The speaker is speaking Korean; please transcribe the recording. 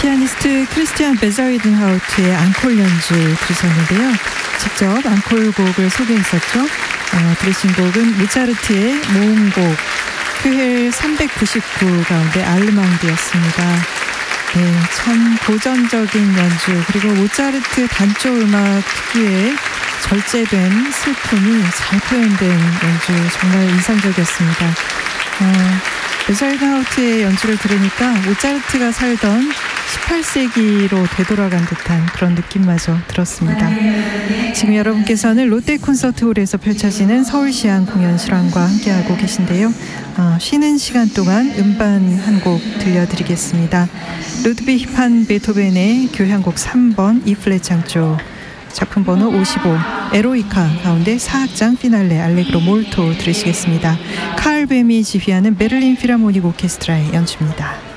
피아니스트 크리스티안 베자이든하우트의 앙콜 연주 들으셨는데요. 직접 앙콜곡을 소개했었죠. 들으신 곡은 모차르트의 모음곡 큐헬 399 가운데 알르망드였습니다. 네, 참 고전적인 연주, 그리고 모차르트 단조 음악 특유의 절제된 슬픔이 잘 표현된 연주, 정말 인상적이었습니다. 베자이든하우트의 연주를 들으니까 모차르트가 살던 18세기로 되돌아간 듯한 그런 느낌마저 들었습니다. 지금 여러분께서는 롯데 콘서트홀에서 펼쳐지는 서울시향 공연 실황과 함께하고 계신데요. 쉬는 시간 동안 음반 한 곡 들려드리겠습니다. 루드비히 판 베토벤의 교향곡 3번 E플랫 장조, 작품 번호 55 에로이카 가운데 4악장 피날레 알레그로 몰토 들으시겠습니다. 카을 뱀이 지휘하는 베를린 필하모닉 오케스트라의 연주입니다.